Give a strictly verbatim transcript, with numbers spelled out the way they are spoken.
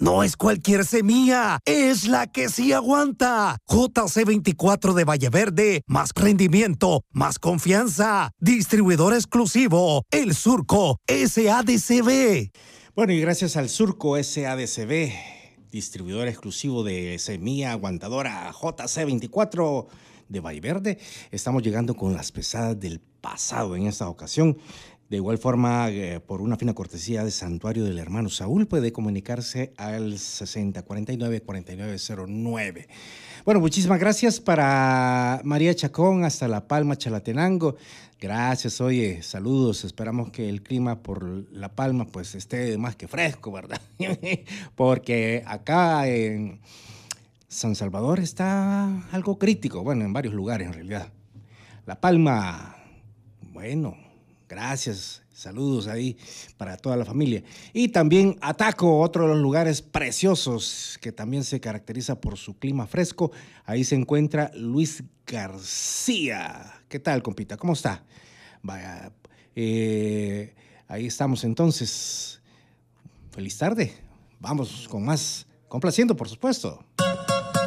No es cualquier semilla, es la que sí aguanta. J C veinticuatro de Valleverde, más rendimiento, más confianza. Distribuidor exclusivo, El Surco S A D C B. Bueno, y gracias al Surco S A D C B, distribuidor exclusivo de semilla aguantadora J C veinticuatro de Valleverde, estamos llegando con las pesadas del pasado en esta ocasión. De igual forma, eh, por una fina cortesía de Santuario del Hermano Saúl, puede comunicarse al sesenta cuarenta y nueve cuarenta y nueve cero nueve. Bueno, muchísimas gracias para María Chacón hasta La Palma, Chalatenango. Gracias, oye, saludos. Esperamos que el clima por La Palma pues esté más que fresco, ¿verdad? Porque acá en San Salvador está algo crítico, bueno, en varios lugares en realidad. La Palma, bueno, gracias, saludos ahí para toda la familia. Y también Ataco, otro de los lugares preciosos que también se caracteriza por su clima fresco. Ahí se encuentra Luis García. ¿Qué tal, compita? ¿Cómo está? Vaya, eh, ahí estamos entonces. Feliz tarde. Vamos con más, complaciendo, por supuesto.